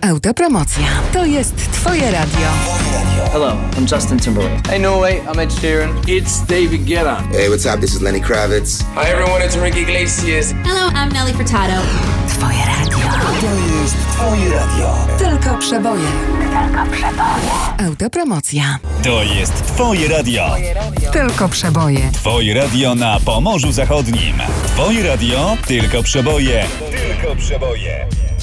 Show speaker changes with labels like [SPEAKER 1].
[SPEAKER 1] Autopromocja. To jest Twoje radio.
[SPEAKER 2] Hello, I'm Justin Timberlake. Hey Norway, I'm Ed Sheeran. It's David Guetta.
[SPEAKER 3] Hey, what's up? This is Lenny Kravitz.
[SPEAKER 4] Hi everyone, it's Enrique Iglesias.
[SPEAKER 5] Hello, I'm Nelly Furtado.
[SPEAKER 1] Twoje radio.
[SPEAKER 3] To jest Twoje radio.
[SPEAKER 1] Tylko przeboje. Autopromocja.
[SPEAKER 6] To jest Twoje radio.
[SPEAKER 1] Tylko przeboje.
[SPEAKER 6] Twoje radio na Pomorzu Zachodnim. Twoje radio, tylko przeboje. Tylko przeboje.